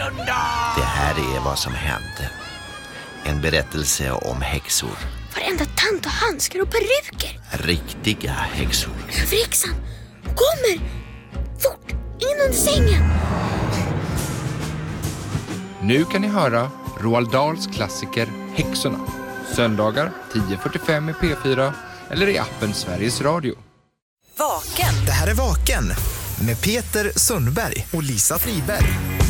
Det här är vad som hände. En berättelse om häxor. Varenda tant och handskar och peruker. Riktiga häxor. Överhäxan kommer! Fort, in under sängen! Nu kan ni höra Roald Dahls klassiker Häxorna. Söndagar 10:45 i P4 eller i appen Sveriges Radio. Vaken. Det här är Vaken med Peter Sundberg och Lisa Friberg.